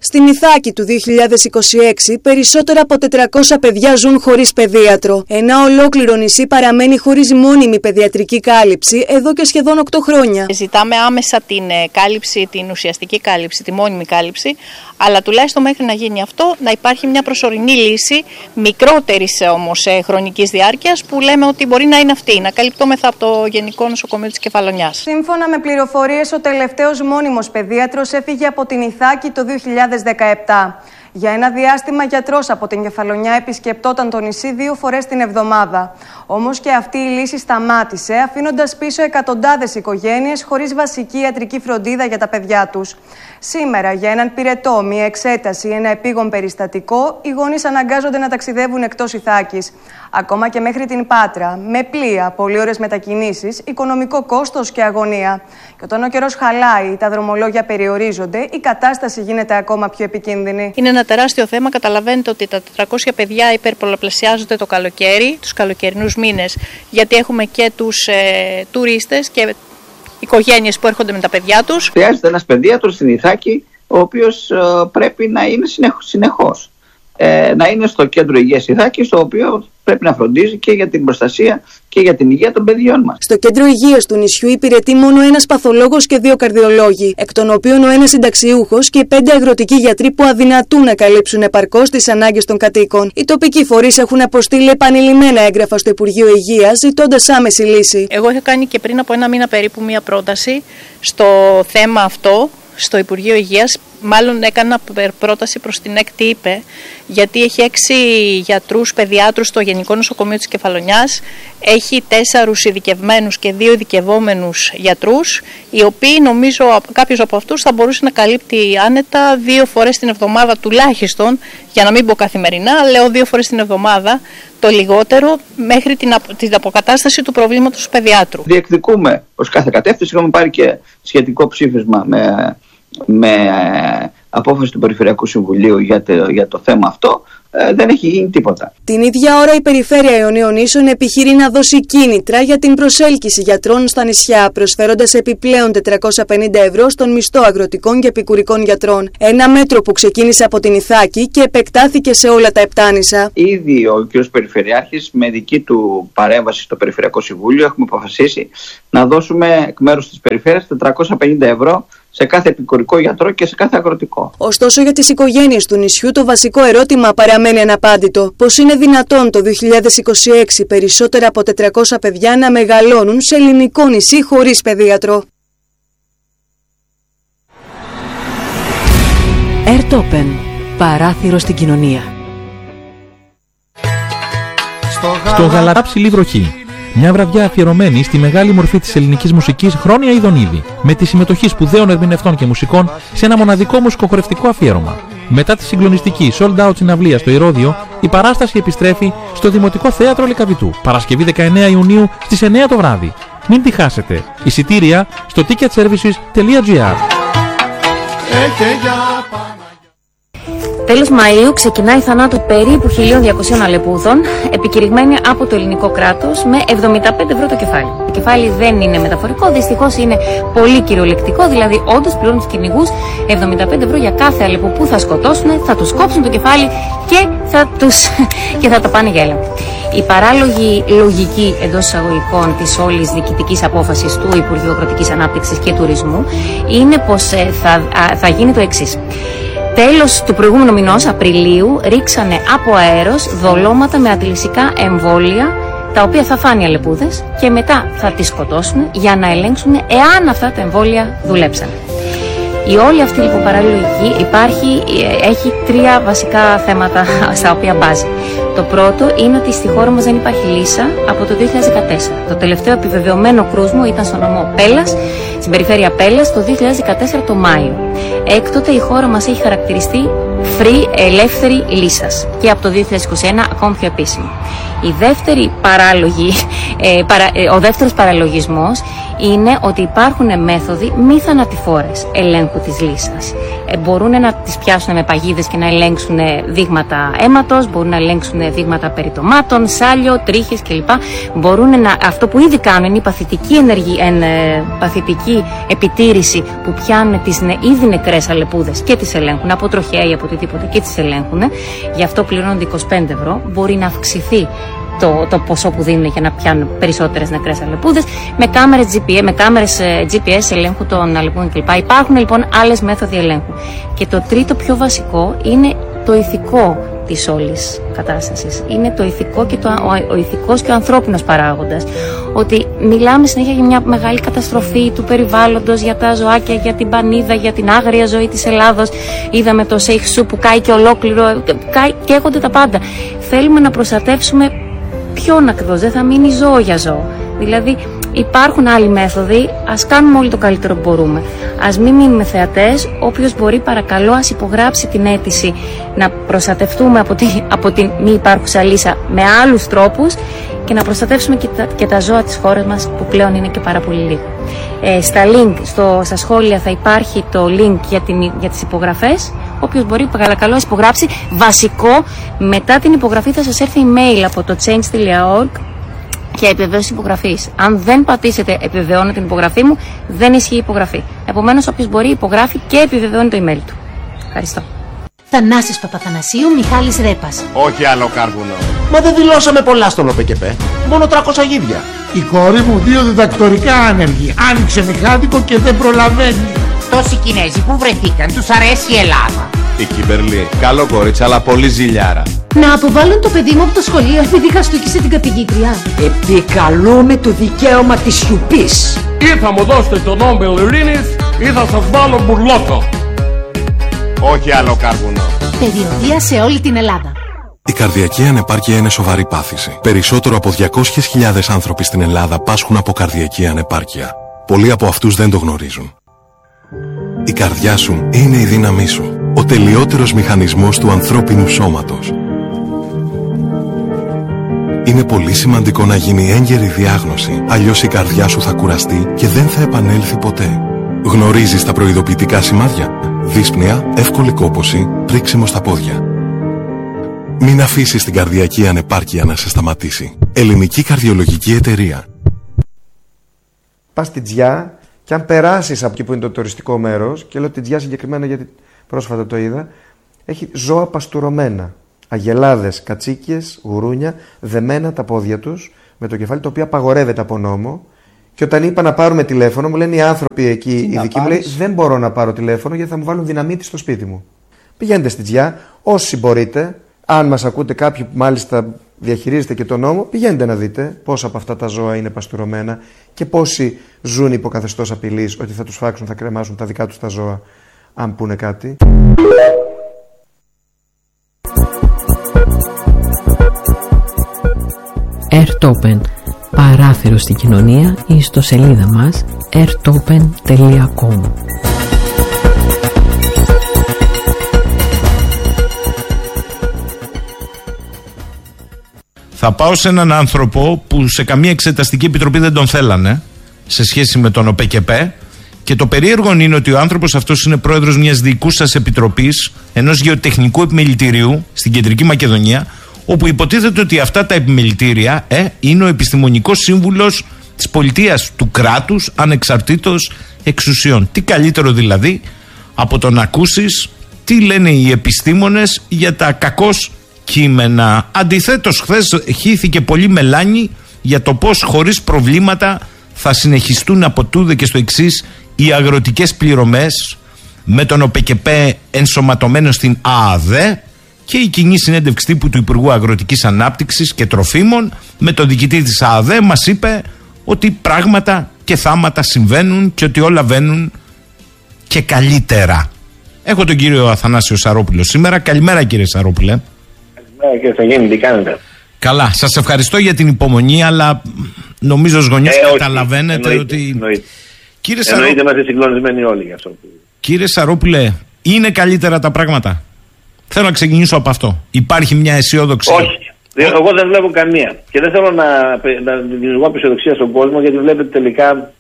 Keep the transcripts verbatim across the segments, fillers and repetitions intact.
Στην Ιθάκη του δύο χιλιάδες είκοσι έξι, περισσότερα από τετρακόσια παιδιά ζουν χωρίς παιδίατρο. Ένα ολόκληρο νησί παραμένει χωρίς μόνιμη παιδιατρική κάλυψη εδώ και σχεδόν οκτώ χρόνια. Ζητάμε άμεσα την κάλυψη, την ουσιαστική κάλυψη, τη μόνιμη κάλυψη, αλλά τουλάχιστον μέχρι να γίνει αυτό να υπάρχει μια προσωρινή λύση μικρότερης όμως χρονικής διάρκειας που λέμε ότι μπορεί να είναι αυτή, να καλυπτόμεθα από το Γενικό Νοσοκομείο της Κεφαλονιάς. Σύμφωνα με πληροφορίες, ο τελευταίος μόνιμος παιδίατρος έφυγε από την Ιθάκη το δύο χιλιάδες δεκαεπτά. Για ένα διάστημα, γιατρός από την Κεφαλονιά επισκεπτόταν το νησί δύο φορές την εβδομάδα. Όμως και αυτή η λύση σταμάτησε, αφήνοντας πίσω εκατοντάδες οικογένειες χωρίς βασική ιατρική φροντίδα για τα παιδιά τους. Σήμερα, για έναν πυρετό, μια εξέταση ή ένα επίγον περιστατικό, οι γονείς αναγκάζονται να ταξιδεύουν εκτός Ιθάκης. Ακόμα και μέχρι την Πάτρα, με πλοία, πολλοί ώρες μετακινήσεις, οικονομικό κόστος και αγωνία. Και όταν ο καιρός χαλάει, τα δρομολόγια περιορίζονται, η κατάσταση γίνεται ακόμα πιο επικίνδυνη. Είναι ένα τεράστιο θέμα. Καταλαβαίνετε ότι τα τετρακόσια παιδιά υπερπολαπλασιάζονται το καλοκαίρι, τους καλοκαιρινούς μήνες, γιατί έχουμε και τους ε, τουρίστες και οικογένειες που έρχονται με τα παιδιά τους. Χρειάζεται ένας παιδίατρος στην Ιθάκη, ο οποίος ε, πρέπει να είναι συνεχώς. Ε, να είναι στο κέντρο υγείας Ιθάκης, το οποίο πρέπει να φροντίζει και για την προστασία και για την υγεία των παιδιών μας. Στο κέντρο υγείας του νησιού υπηρετεί μόνο ένας παθολόγος και δύο καρδιολόγοι, εκ των οποίων ο ένας συνταξιούχος και πέντε αγροτικοί γιατροί που αδυνατούν να καλύψουν επαρκώς τις ανάγκες των κατοίκων. Οι τοπικοί φορείς έχουν αποστείλει επανειλημμένα έγγραφα στο Υπουργείο Υγείας, ζητώντας άμεση λύση. Εγώ είχα κάνει και πριν από ένα μήνα περίπου μία πρόταση στο θέμα αυτό στο Υπουργείο Υγείας. Μάλλον έκανα πρόταση προς την ΕΚΤ, γιατί έχει έξι γιατρούς παιδιάτρους στο Γενικό Νοσοκομείο της Κεφαλονιάς, έχει τέσσερους ειδικευμένους και δύο ειδικευόμενους γιατρούς, οι οποίοι νομίζω κάποιος από αυτούς θα μπορούσε να καλύπτει άνετα δύο φορές την εβδομάδα τουλάχιστον, για να μην πω καθημερινά, λέω δύο φορές την εβδομάδα, το λιγότερο, μέχρι την, απο, την αποκατάσταση του προβλήματος του παιδιάτρου. Διεκδικούμε ως κάθε κατεύθυνση, έχουμε πάρει και σχετικό ψήφισμα με... με απόφαση του Περιφερειακού Συμβουλίου για το, για το θέμα αυτό, ε, δεν έχει γίνει τίποτα. Την ίδια ώρα η Περιφέρεια Ιωνίων Νήσων επιχειρεί να δώσει κίνητρα για την προσέλκυση γιατρών στα νησιά, προσφέροντας επιπλέον τετρακόσια πενήντα ευρώ στον μισθό αγροτικών και επικουρικών γιατρών. Ένα μέτρο που ξεκίνησε από την Ιθάκη και επεκτάθηκε σε όλα τα επτάνησα. Ήδη ο κ. Περιφερειάρχης, με δική του παρέμβαση στο Περιφερειακό Συμβούλιο, έχουμε αποφασίσει να δώσουμε εκ μέρους της Περιφέρειας τετρακόσια πενήντα ευρώ σε κάθε επικουρικό γιατρό και σε κάθε αγροτικό. Ωστόσο, για τις οικογένειες του νησιού το βασικό ερώτημα παραμένει αναπάντητο. Πώς είναι δυνατόν το δύο χιλιάδες είκοσι έξι περισσότερα από τετρακόσια παιδιά να μεγαλώνουν σε ελληνικό νησί χωρίς παιδίατρο. Airtopen. Παράθυρο στην κοινωνία. Στο Γαλαρά Ψηλή Βροχή. Μια βραδιά αφιερωμένη στη μεγάλη μορφή της ελληνικής μουσικής Χρόνια Ιδονίδη, με τη συμμετοχή σπουδαίων ερμηνευτών και μουσικών σε ένα μοναδικό μουσικοχορευτικό αφιέρωμα. Μετά τη συγκλονιστική sold out συναυλία στο Ηρώδειο, η παράσταση επιστρέφει στο Δημοτικό Θέατρο Λυκαβητού, Παρασκευή δεκαεννέα Ιουνίου στις εννέα το βράδυ. Μην τη χάσετε. Εισιτήρια στο ticket services τελεία gr. Τέλος Μαΐου ξεκινάει θανάτου περίπου χίλια διακοσίων αλεπούδων, επικηρυγμένη από το ελληνικό κράτος με εβδομήντα πέντε ευρώ το κεφάλι. Το κεφάλι δεν είναι μεταφορικό, δυστυχώς είναι πολύ κυριολεκτικό, δηλαδή όντως πληρώνουν τους κυνηγούς εβδομήντα πέντε ευρώ για κάθε αλεπού που θα σκοτώσουν, θα τους κόψουν το κεφάλι και θα, τους, και θα τα πάνε γέλα. Η παράλογη λογική εντός εισαγωγικών της όλης διοικητικής απόφασης του Υπουργείου Αγροτικής Ανάπτυξης και Τουρισμού είναι πως θα, θα γίνει το εξής. Τέλος του προηγούμενου μηνός, Απριλίου, ρίξανε από αέρος δολώματα με αντιλυσικά εμβόλια, τα οποία θα φάνε οι αλεπούδες και μετά θα τις σκοτώσουν για να ελέγξουν εάν αυτά τα εμβόλια δουλέψαν. Η όλη αυτή λοιπόν παραλογική υπάρχει, έχει τρία βασικά θέματα στα οποία μπάζει. Το πρώτο είναι ότι στη χώρα μας δεν υπάρχει λύσα από το δύο χιλιάδες δεκατέσσερα. Το τελευταίο επιβεβαιωμένο κρούσμο ήταν στο νομό Πέλλας, στην περιφέρεια Πέλλας, το δύο χιλιάδες δεκατέσσερα το Μάιο. Έκτοτε η χώρα μας έχει χαρακτηριστεί free, ελεύθερη λύσας και από το δύο χιλιάδες είκοσι ένα ακόμη πιο επίσημη. Η δεύτερη παράλογη, ε, παρα, ε, ο δεύτερος παραλογισμός είναι ότι υπάρχουν μέθοδοι μη θανατηφόρες ελέγχου της λύσας. ε, μπορούν να τις πιάσουν με παγίδες και να ελέγξουν δείγματα αίματος, μπορούν να ελέγξουν δείγματα περιτομάτων, σάλιο, τρίχες κλπ. Μπορούν να, αυτό που ήδη κάνουν είναι η παθητική, ενεργή, εν, ε, παθητική επιτήρηση που πιάνουν τις νε, ήδη νεκρές αλεπούδες και τις ελέγχουν από τροχέα ή από οτιδήποτε και τις ελέγχουν. Γι' αυτό πληρώνονται είκοσι πέντε ευρώ. Μπορεί να αυξηθεί Το, το ποσό που δίνουν για να πιάνουν περισσότερες νεκρές αλεπούδες με κάμερες τζι πι ες, με κάμερες τζι πι ες ελέγχου των αλεπούδων κλπ. Υπάρχουν λοιπόν άλλες μέθοδοι ελέγχου. Και το τρίτο πιο βασικό είναι το ηθικό της όλης κατάστασης. Είναι το ηθικό και το, ο, ο ηθικός και ο ανθρώπινος παράγοντας. Ότι μιλάμε συνέχεια για μια μεγάλη καταστροφή του περιβάλλοντος, για τα ζωάκια, για την πανίδα, για την άγρια ζωή της Ελλάδος. Είδαμε το Σέιχσου που κάει και ολόκληρο, κάει, καίγονται τα πάντα. Θέλουμε να προστατεύσουμε ποιον ακριβώς, δεν θα μείνει ζώο για ζώο. Δηλαδή υπάρχουν άλλοι μέθοδοι, ας κάνουμε όλοι το καλύτερο που μπορούμε. Ας μην μείνουμε θεατές, όποιος μπορεί παρακαλώ ας υπογράψει την αίτηση να προστατευτούμε από, τη, από την μη υπάρχουσα λύσα με άλλους τρόπους και να προστατεύσουμε και τα, και τα ζώα της χώρας μας που πλέον είναι και πάρα πολύ λίγο. Ε, στα link, στο, στα σχόλια θα υπάρχει το link για, την, για τις υπογραφές. Όποιος μπορεί παρακαλώ ας υπογράψει. Βασικό, μετά την υπογραφή θα σας έρθει email από το change τελεία org και επιβεβαίωση υπογραφής. Αν δεν πατήσετε επιβεβαιώνω την υπογραφή μου, δεν ισχύει η υπογραφή. Επομένως, όποιος μπορεί υπογράφει και επιβεβαιώνει το email του. Ευχαριστώ. Θανάσης Παπαθανασίου, Μιχάλης Ρέπας. Όχι άλλο κάρβουνο. Μα δεν δηλώσαμε πολλά στον ΟΠΕΚΕΠΕ. Μόνο τριακόσια γίδια. Η κόρη μου δύο διδακτορικά άνεργη. Άνοιξε μηχάνικο και δεν προλαβαίνει. Τόσοι Κινέζοι που βρεθήκαν, τους αρέσει η Ελλάδα. Η Κιμπερλή, καλό κορίτσι, αλλά πολύ ζηλιάρα. Να αποβάλουν το παιδί μου από το σχολείο επειδή χαστούκισε την καθηγήτρια. Επικαλούμε το δικαίωμα της σιωπής. Ή θα μου δώσετε το Νόμπελ Ειρήνης ή θα σας βάλω μπουρλότο. Όχι άλλο κάρβουνο. Περιοδεία σε όλη την Ελλάδα. Η καρδιακή ανεπάρκεια είναι σοβαρή πάθηση. Περισσότερο από διακόσιες χιλιάδες άνθρωποι στην Ελλάδα πάσχουν από καρδιακή ανεπάρκεια. Πολλοί από αυτούς δεν το γνωρίζουν. Η καρδιά σου είναι η δύναμή σου. Ο τελειότερος μηχανισμός του ανθρώπινου σώματος. Είναι πολύ σημαντικό να γίνει έγκαιρη διάγνωση, αλλιώς η καρδιά σου θα κουραστεί και δεν θα επανέλθει ποτέ. Γνωρίζεις τα προειδοποιητικά σημάδια? Δύσπνοια, εύκολη κόπωση, πρίξιμο στα πόδια. Μην αφήσεις την καρδιακή ανεπάρκεια να σε σταματήσει. Ελληνική Καρδιολογική Εταιρεία. Πας στην Τζιά και αν περάσεις από εκεί που είναι το τουριστικό μέρος, και λέω την Τζιά συγκεκριμένα γιατί πρόσφατα το είδα, έχει ζώα παστουρωμένα. Αγελάδες, κατσίκιες, γουρούνια, δεμένα τα πόδια τους με το κεφάλι, το οποίο απαγορεύεται από νόμο. Και όταν είπα να πάρουμε τηλέφωνο, μου λένε οι άνθρωποι εκεί, οι ειδικοί, μου λέει δεν μπορώ να πάρω τηλέφωνο γιατί θα μου βάλουν δυναμίτη στο σπίτι μου. Πηγαίνετε στην Τζιά, όσοι μπορείτε, αν μας ακούτε κάποιοι που μάλιστα διαχειρίζετε και τον νόμο, πηγαίνετε να δείτε πόσα από αυτά τα ζώα είναι παστουρωμένα και πόσοι ζουν υπό καθεστώς απειλής ότι θα τους φάξουν, θα κρεμάσουν τα δικά τους τα ζώα, αν πούνε κάτι. Airtopen, παράθυρο στην κοινωνία, η ιστοσελίδα μας airtopen τελεία com. Θα πάω σε έναν άνθρωπο που σε καμία εξεταστική επιτροπή δεν τον θέλανε σε σχέση με τον ΟΠΕΚΕΠΕ, και το περίεργο είναι ότι ο άνθρωπος αυτός είναι πρόεδρος μιας διοικούσας επιτροπής ενός γεωτεχνικού επιμελητηρίου στην Κεντρική Μακεδονία, όπου υποτίθεται ότι αυτά τα επιμελητήρια ε, είναι ο επιστημονικός σύμβουλος της πολιτείας του κράτους ανεξαρτήτως εξουσιών. Τι καλύτερο δηλαδή από το να ακούσεις τι λένε οι επιστήμονες για τα κακώς κείμενα. Αντιθέτως, χθες χύθηκε πολύ μελάνη για το πώς χωρίς προβλήματα θα συνεχιστούν από τούδε και στο εξής οι αγροτικές πληρωμές με τον ΟΠΕΚΕΠΕ ενσωματωμένο στην ΑΑΔΕ, και η κοινή συνέντευξη τύπου του Υπουργού Αγροτικής Ανάπτυξης και Τροφίμων με τον διοικητή της ΑΑΔΕ μας είπε ότι πράγματα και θάματα συμβαίνουν και ότι όλα βαίνουν και καλύτερα. Έχω τον κύριο Αθανάσιο Σαρόπουλο σήμερα. Καλημέρα κύριε Σαρόπουλε. Καλημέρα κύριε Θαγέννη, τι κάνετε? Καλά, σας ευχαριστώ για την υπομονή, αλλά νομίζω ως γονιός ε, καταλαβαίνετε εννοείται, ότι... Εννοείται, κύριε εννοείται Σαρό... είμαστε συγκλονισμένοι όλοι για αυτό. Κύριε Σαρόπουλε, είναι καλύτερα τα πράγματα? Θέλω να ξεκινήσω από αυτό. Υπάρχει μια αισιόδοξη? Όχι. Εγώ δεν βλέπω καμία. Και δεν θέλω να, να δημιουργώ απεσιοδοξία στον κόσμο, γιατί βλέπετε τελικά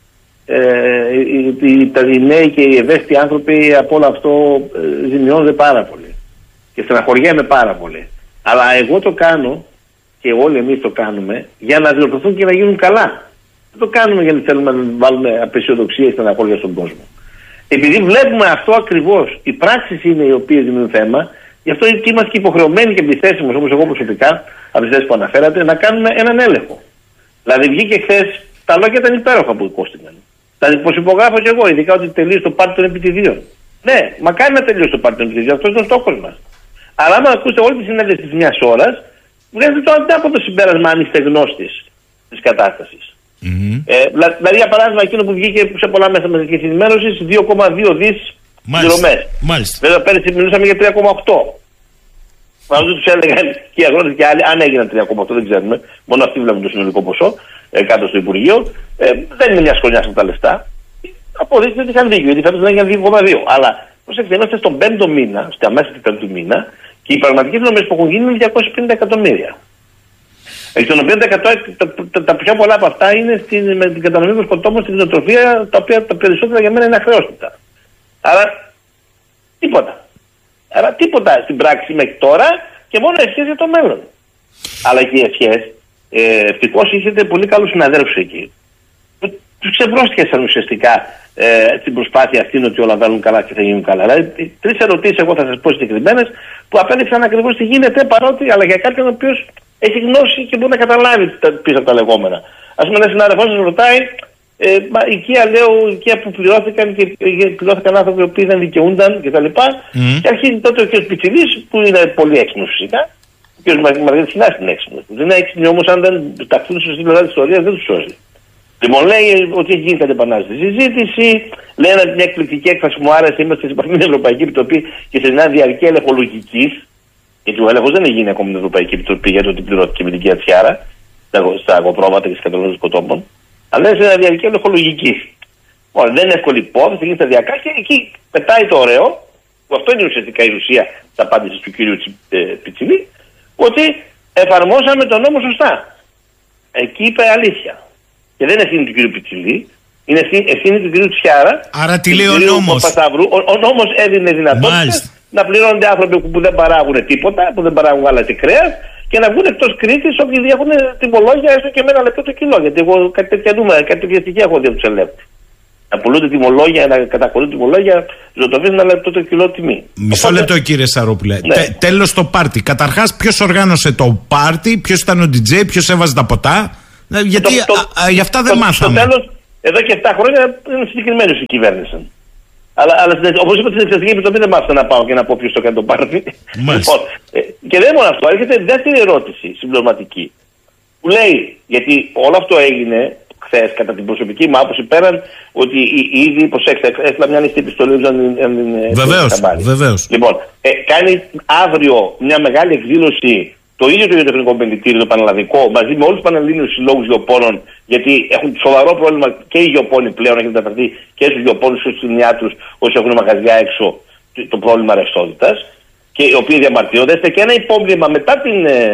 Ε, οι, οι, οι, οι νέοι και οι ευαίσθητοι άνθρωποι από όλο αυτό ε, ζημιώνονται πάρα πολύ. Και στεναχωριέμαι πάρα πολύ. Αλλά εγώ το κάνω και όλοι εμείς το κάνουμε για να διορθωθούν και να γίνουν καλά. Δεν το κάνουμε γιατί θέλουμε να βάλουμε απεσιοδοξία και στεναχώρια στον κόσμο. Επειδή βλέπουμε αυτό ακριβώς, οι πράξεις είναι οι οποίες δημιουργούν θέμα, γι' αυτό είμαστε και υποχρεωμένοι και επιστέσιμοι, όπως εγώ προσωπικά, από τις θέσεις που αναφέρατε, να κάνουμε έναν έλεγχο. Δηλαδή, βγήκε χθες, τα λόγια ήταν υπέροχα που κόστηκαν. Δηλαδή, προσυπογράφω και εγώ, ειδικά ότι τελείωσε το πάρτι των επιτιδίων. Ναι, μακάρι να τελειώσει το πάρτι των επιτιδίων, αυτό είναι ο στόχος μας. Αλλά άμα ακούσετε όλη τη συνέντευξη της μιας ώρας, βγάζετε το αντάποδο συμπέρασμα αν είστε γνώστης της κατάστασης. Mm-hmm. Ε, δηλαδή, για παράδειγμα, εκείνο που βγήκε σε πολλά μέσα μαζικής ενημέρωσης, δύο κόμμα δύο δισεκατομμύρια πληρωμές. Βέβαια, πέρυσι μιλούσαμε για τρία κόμμα οκτώ. Μα δεν τους έλεγαν και οι αγρότες και άλλοι, αν έγιναν τρία κόμμα οκτώ δεν ξέρουμε. Μόνο αυτοί βλέπουν το συνολικό ποσό ε, κάτω στο Υπουργείο. Ε, δεν είναι μια χρονιά αυτά τα λεφτά. Αποδείχθηκε ότι είχαν δίκιο, γιατί φέτος δεν έγιναν δύο κόμμα δύο. Αλλά προσέξτε, είμαστε στον πέμπτο μήνα, στα μέσα του πέμπτου μήνα, και οι πραγματικές πληρωμές που έχουν γίνει είναι διακόσια πενήντα εκατομμύρια. Εκ των οποίων τα, τα, τα, τα πιο πολλά από αυτά είναι στην, με την κατανομή των σκοτώμων στην κτηνοτροφία, τα οποία τα περισσότερα για μένα είναι αχρεώστητα. Άρα τίποτα. Άρα τίποτα στην πράξη μέχρι τώρα και μόνο ευχές για το μέλλον. Αλλά και οι ευχές, ε, ευτυχώς είχετε πολύ καλούς συναδέλφους εκεί. Τους ξεβρώστηκαν ουσιαστικά ε, την προσπάθεια αυτή ότι όλα βάλουν καλά και θα γίνουν καλά. Δηλαδή, τρεις ερωτήσεις εγώ θα σας πω συγκεκριμένες που απέδειξαν ακριβώς τι γίνεται, παρότι αλλά για κάποιον ο οποίος έχει γνώση και μπορεί να καταλάβει πίσω από τα λεγόμενα. Ας πούμε, ένα συνάδελφός σας ρωτάει, ε, μα, οικία, λέω, οικία που πληρώθηκαν και πληρώθηκαν άνθρωποι οι οποίοι δεν δικαιούνταν κτλ. Mm. Και αρχίζει τότε ο κ. Πιτσιλής, που είναι πολύ έξυπνος φυσικά. Ο κ. Μαργαρίτης Χινάς είναι έξυπνος. Δεν είναι έξυπνοι όμως, αν δεν ταχθούν στη πλευρά της ιστορίας, δεν τους σώζει. Λοιπόν, λέει ότι έχει γίνει κάτι επανάσταση συζήτηση, λέει μια εκπληκτική έκφραση που μου άρεσε, είμαστε σε επαφή με την Ευρωπαϊκή Επιτροπή και σε μια διαρκή έλεγχο λογικής. Γιατί ο έλεγχος δεν έχει γίνει ακόμα με την Ευρωπαϊκή Επιτροπή για το ότι πληρώθηκε με την κυρία Τσιάρα στα αγροπρόβατα και στις κατανομές των σκοτώμων. Αλλά είναι σε ένα διαρκή έλεγχο λογικής. Ωραία, δεν είναι εύκολη υπόθεση, θα γίνει σταδιακά και εκεί πετάει το ωραίο, που αυτό είναι ουσιαστικά η ουσία της απάντησης του κυρίου ε, Πιτσιλή, ότι εφαρμόσαμε τον νόμο σωστά. Εκεί είπε αλήθεια. Και δεν είναι ευθύνη του κυρίου Πιτσιλή, είναι ευθύνη του κυρίου Τσιάρα. Άρα τι λέει ο νόμος. Ο, ο νόμος έδινε δυνατότητα να πληρώνονται άνθρωποι που δεν παράγουν τίποτα, που δεν παράγουν γάλα και κρέας και να βγουν εκτός Κρήτης όποιοι έχουν τιμολόγια έστω και με ένα λεπτό το κιλό. Γιατί εγώ κάτι τέτοια νούμερα, κάτι τέτοια στοιχεία έχω δει από τους ελεύθερους. Να πουλούνται τιμολόγια, να καταχωρούν τιμολόγια, ζωοτροφής με ένα λεπτό το κιλό τιμή. Μισό Οπότε... λεπτό, κύριε Σαρόπουλε. Ναι. Τε, τέλος το πάρτι. Καταρχάς, ποιος οργάνωσε το πάρτι, ποιος ήταν ο ντι τζέι, ποιος έβαζε τα ποτά. Γιατί το, το, α, α, γι' αυτά δεν το, μάθαμε. Στο τέλος, εδώ και επτά χρόνια είναι συγκεκριμένοι η κυβέρνηση. Αλλά, αλλά όπως είπα, στην Εξεταστική Επιτροπή δεν μ' άφησα να πάω και να πω ποιος το κάνει το πάρτι. Λοιπόν, ε, και δεν μόνο αυτό, έρχεται δεύτερη ερώτηση συμπληρωματική. Που λέει, γιατί όλο αυτό έγινε χθες κατά την προσωπική μου άποψη, πέραν ότι ήδη, προσέξτε, έστειλα μια ανοιχτή επιστολή. Βεβαίως, βεβαίως. Λοιπόν, ε, κάνει αύριο μια μεγάλη εκδήλωση το ίδιο το Γεωτεχνικό Επενδυτήριο, το Πανελλαδικό, μαζί με όλους τους Πανελλήνιους συλλόγους γεωπόνων, γιατί έχουν σοβαρό πρόβλημα και οι γεωπόνοι πλέον, έχει μεταφερθεί και στους γεωπόνους και στους κτηνιάτρους, όσοι έχουν μαγαζιά έξω, το πρόβλημα ρευστότητας, και οι οποίοι διαμαρτύρονται. Και ένα υπόβλημα μετά την,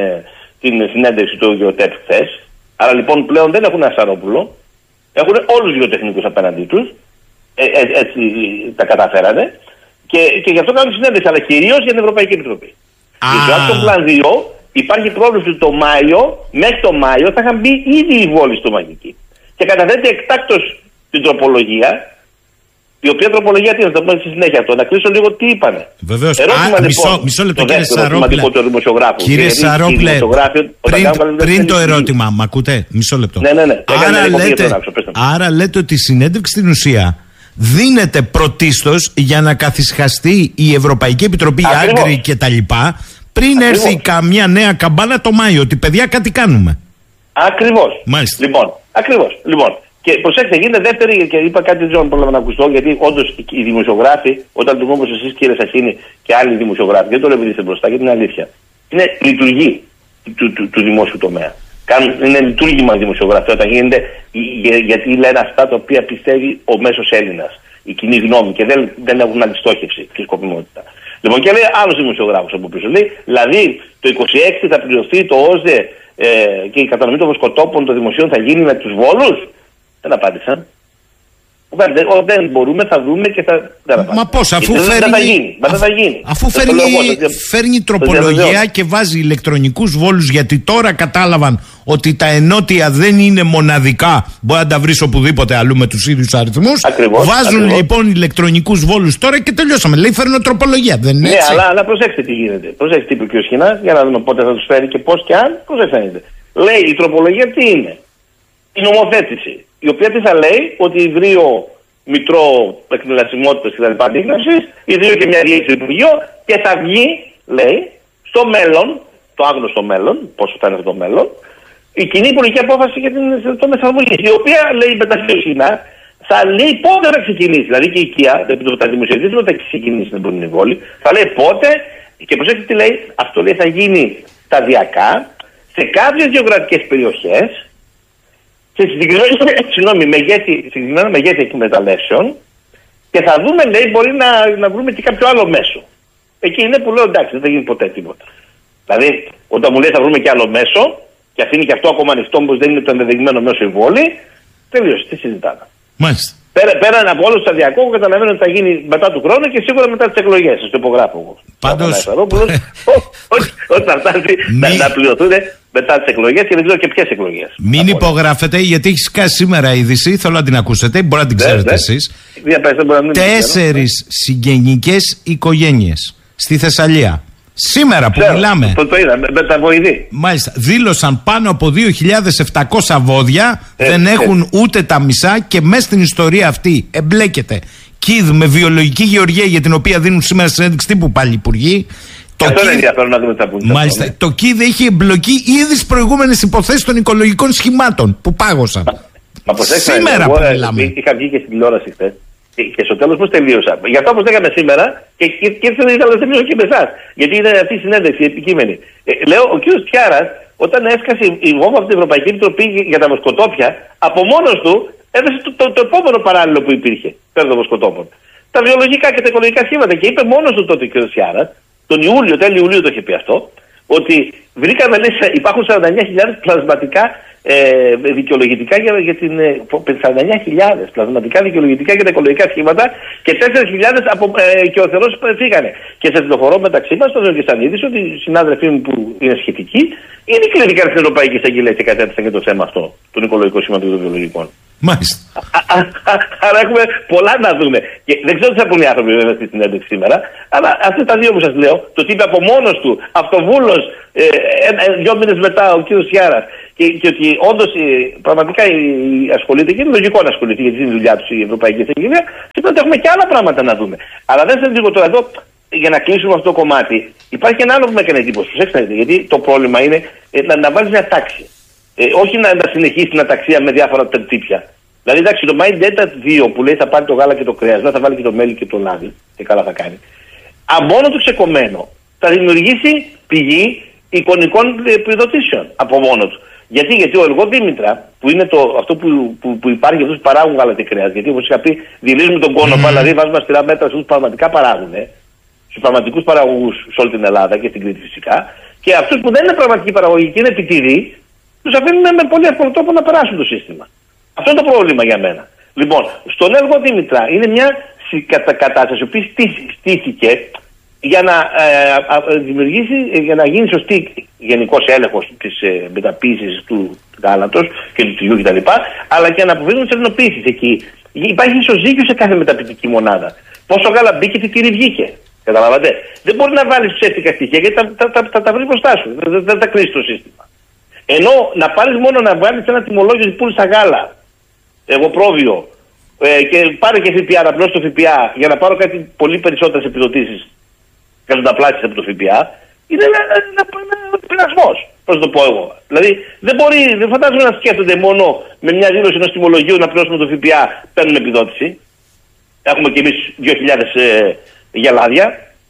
την συνέντευξη του Γεωτέπ χθες. Άρα λοιπόν πλέον δεν έχουν ένα Σαρόπουλο, έχουν όλους τους γεωτεχνικούς απέναντί τους, ε, ε, έτσι τα καταφέρανε, και, και γι' αυτό κάνουν συνέντευξη, αλλά κυρίως για την Ευρωπαϊκή Επιτροπή. Ah. Και στο άλλο πλάν δύο υπάρχει πρόβλημα ότι το Μάιο, μέχρι το Μάιο θα είχαν μπει ήδη οι βόλοι στο Μαγική. Και καταθέτει εκτάκτως την τροπολογία, η οποία τροπολογία τι είναι, θα το πούμε στη συνέχεια αυτό. Να κλείσω λίγο τι είπανε. Βεβαίως. Α, μισό, λοιπόν, μισό λεπτό, κύριε Σαρόπουλε. Κύριε Σαρόπουλε, πριν, πριν το ερώτημα, μ' ακούτε, μισό λεπτό. Ναι, ναι, ναι. Άρα, λέτε, άρα λέτε ότι η συνέντευξη στην ουσία δίνεται πρωτίστως για να καθισχαστεί η Ευρωπαϊκή Επιτροπή, Άγκρη κτλ. Πριν Ακριβώς. έρθει καμιά νέα καμπάνα το Μάιο, ότι παιδιά κάτι κάνουμε. Ακριβώς. Μάλιστα. Λοιπόν, ακριβώς. Λοιπόν, και προσέξτε, γίνεται δεύτερη, και είπα κάτι δεν ξέρω αν πρόλαβα να ακουστώ, γιατί όντως οι δημοσιογράφοι, όταν του πούμε όπως εσείς κύριε Σαχίνη και άλλοι δημοσιογράφοι, δεν το λέω επειδή είστε μπροστά, γιατί είναι αλήθεια. Είναι λειτουργή του, του, του δημόσιου τομέα. Κάνουν, είναι λειτουργήμα δημοσιογραφία όταν γίνεται, για, γιατί λένε αυτά τα οποία πιστεύει ο μέσος Έλληνας, η κοινή γνώμη, και δεν, δεν έχουν αντιστόχευση και σκοπιμότητα. Λοιπόν, και λέει άλλος δημοσιογράφος από πίσω. Λέει, δηλαδή το είκοσι έξι θα πληρωθεί το ΟΣΔΕ ε, και η κατανομή των βοσκοτόπων των δημοσίων θα γίνει με τους Βόλους. Δεν απάντησαν. Δεν μπορούμε, θα δούμε και θα. Μα πώς, αφού δεν φέρνει. Θα γίνει, αφού, θα γίνει. Αφού φέρνει, φέρνει τροπολογία και βάζει ηλεκτρονικούς βόλους, γιατί τώρα κατάλαβαν ότι τα ενότια δεν είναι μοναδικά. Μπορεί να τα βρεις οπουδήποτε αλλού με τους ίδιους αριθμούς. Ακριβώς, βάζουν ακριβώς. λοιπόν ηλεκτρονικούς βόλους τώρα και τελειώσαμε. Λέει φέρνω τροπολογία. Δεν είναι ναι, έτσι. αλλά, αλλά προσέξτε τι γίνεται. Προσέξτε τι είπε και ο Σχοινάς, για να δούμε πότε θα τους φέρει και πώς και αν. Πώς θα φαίνεται. Λέει η τροπολογία τι είναι. Η νομοθέτηση. Η οποία τι θα λέει, ότι ιδρύω μητρό εκμελασιμότητας και τα λοιπά αντίγνωσης, ιδρύω και μια διοίκηση του Υπουργείου και θα βγει, λέει, στο μέλλον, το άγνωστο μέλλον, πόσο θα είναι αυτό το μέλλον, η κοινή υπουργική απόφαση για την εφαρμογή. Η οποία λέει μετά στη Σχοινά, θα λέει πότε θα ξεκινήσει. Δηλαδή και η οικία, τα δημοσιογραφία δεν θα ξεκινήσει να μπορεί να είναι βόλη, θα λέει πότε και προσέξτε τι λέει, αυτό λέει θα γίνει σταδιακά σε κάποιες γεωγραφικές περιοχές. Σε συγκεκριμένα μεγέθη, μεγέθη εκμεταλλεύσεων και θα δούμε, λέει, μπορεί να, να βρούμε και κάποιο άλλο μέσο. Εκεί είναι που λέω εντάξει, δεν θα γίνει ποτέ τίποτα. Δηλαδή, όταν μου λέει θα βρούμε και άλλο μέσο και αφήνει και αυτό ακόμα ανοιχτό, όπως δεν είναι το ενδεδειγμένο μέσο η βόλη, τελείωσε. Τι συζητάμε. Μάλιστα. Πέρα, πέραν από όλο το σταδιακό, καταλαβαίνω ότι θα γίνει μετά του χρόνου και σίγουρα μετά τις εκλογές. Στο υπογράφω εγώ. Πάντως. Όταν φτάσει να πληρωθούν μετά τις εκλογές και δεν ξέρω και ποιες εκλογές. Μην υπογράφετε, γιατί έχει σκάσει σήμερα είδηση. Θέλω να την ακούσετε, μπορεί να την ξέρετε εσείς. Τέσσερις συγγενικές οικογένειες στη Θεσσαλία. Σήμερα που Ξέρω, μιλάμε. Το, το είδα, με τα βοηθή. Μάλιστα. Δήλωσαν πάνω από δύο χιλιάδες επτακόσια βόδια. Ε, δεν ε. έχουν ούτε τα μισά και μέσα στην ιστορία αυτή εμπλέκεται ΚΙΔ με βιολογική γεωργία, για την οποία δίνουν σήμερα συνέντευξη τύπου πάλι οι υπουργοί. Το αυτό ΚΙΔ... είναι ενδιαφέρον να δούμε τα πουλιά. Μάλιστα. Ναι. Το ΚΙΔ έχει εμπλοκή ήδη στις προηγούμενες υποθέσεις των οικολογικών σχημάτων που πάγωσαν. Μα προσέξτε, σήμερα εγώ, που ε, μιλάμε. Είχα βγει και στην τηλεόραση χθες. Και, και στο τέλος πώς τελείωσα. Γι' αυτό όπως λέγαμε σήμερα και, και, και ήρθε ήθελα να τελείωσω και με εσάς. Γιατί είναι αυτή η συνέντευξη επικείμενη. Ε, λέω, ο κ. Τσιάρας, όταν έσκασε η βόμβα από την Ευρωπαϊκή Επιτροπή για τα βοσκοτόπια, από μόνος του έδωσε το, το, το επόμενο παράλληλο που υπήρχε πέρα των βοσκοτόπων. Τα βιολογικά και τα οικολογικά σχήματα. Και είπε μόνος του τότε ο κ. Τσιάρας, τον Ιούλιο, τέλη Ιουλίου το είχε πει αυτό, ότι βρήκαμε, λέει, υπάρχουν σαράντα εννιά χιλιάδες πλασματικά ε, δικαιολογητικά για, για την. σαράντα εννιά χιλιάδες πλασματικά δικαιολογητικά για τα οικολογικά σχήματα και τέσσερις χιλιάδες από ε, και ο Θεός φύγανε. Και σε πληροφορώ μεταξύ μας, τον λέω και σαν είδηση, ότι οι συνάδελφοί μου που είναι σχετικοί ήδη κλήθηκαν στην Ευρωπαϊκή Εισαγγελία και κατέθεσαν για το θέμα αυτό των οικολογικών σχήματων των βιολογικών. Μάλιστα. Άρα έχουμε πολλά να δούμε. Και δεν ξέρω τι θα πούνε οι άνθρωποι βέβαια στη συνέντευξη σήμερα, αλλά αυτά τα δύο που σας λέω, το τι είπε από μόνος του, αυτοβούλος, ε, ε, ε, δυο μήνες μετά ο κ. Σιάρας, και, και ότι όντως ε, πραγματικά ε, ασχολείται, και είναι λογικό να ασχοληθεί, γιατί είναι η δουλειά του η Ευρωπαϊκή Εισαγγελία, σημαίνει ότι έχουμε και άλλα πράγματα να δούμε. Αλλά δεν σε λίγο τώρα εδώ, για να κλείσουμε αυτό το κομμάτι, υπάρχει ένα άλλο που με έκανε εντύπωση. Προσέξτε, γιατί το πρόβλημα είναι ε, να, να βάλει μια τάξη. Ε, όχι να, να συνεχίσει την αταξία με διάφορα τερτύπια. Δηλαδή, εντάξει, το My Data δύο που λέει θα πάρει το γάλα και το κρέας, να θα βάλει και το μέλι και το λάδι, και καλά θα κάνει. Από μόνο του ξεκομμένο θα δημιουργήσει πηγή εικονικών επιδοτήσεων από μόνο του. Γιατί, γιατί ο Εργό Δήμητρα, που είναι το, αυτό που, που, που υπάρχει για αυτού που παράγουν γάλα και κρέας, γιατί όπως είχα πει, διελύσουμε τον κόνο, mm. δηλαδή βάζουμε αστηρά μέτρα στου πραγματικά παράγουν, στου πραγματικού παραγωγού σε όλη την Ελλάδα και στην Κρήτη φυσικά, και αυτού που δεν είναι πραγματικοί παραγωγοί και είναι επιτηροί, του αφήνουμε με πολύ εύκολο τρόπο να περάσουν το σύστημα. Αυτό είναι το πρόβλημα για μένα. Λοιπόν, στον Έργο Δήμητρα είναι μια κατάσταση που στήθηκε για να ε, δημιουργήσει, για να γίνει σωστή γενικός έλεγχος της ε, μεταποίησης του γάλατος και του τυριού κτλ. Αλλά και να αποφύγουν τις ελληνοποίησεις εκεί. Υπάρχει ισοζύγιο σε κάθε μεταποιητική μονάδα. Πόσο γάλα μπήκε, τι τυρί βγήκε. Καταλαβαίνετε. Δεν μπορεί να βάλει ψεύτικα στοιχεία γιατί θα τα, τα, τα, τα βρει μπροστά σου. Δεν θα τα κρίσει το σύστημα. Ενώ να πάρει μόνο να βγάλει ένα τιμολόγιο που πούλησα γάλα, εγωπρόβιο, ε, και πάρε και ΦΠΑ, να πληρώσει το ΦΠΑ για να πάρω κάτι πολύ περισσότερες επιδοτήσεις εκατονταπλάσιες από το ΦΠΑ, είναι ένα, ένα, ένα πειρασμό. Πώς το πω εγώ. Δηλαδή δεν μπορεί, δεν φαντάζομαι να σκέφτονται μόνο με μια δήλωση ενός τιμολογίου να πληρώσουμε το ΦΠΑ, παίρνουμε επιδότηση. Έχουμε κι εμείς δύο χιλιάδες ε, γελάδια.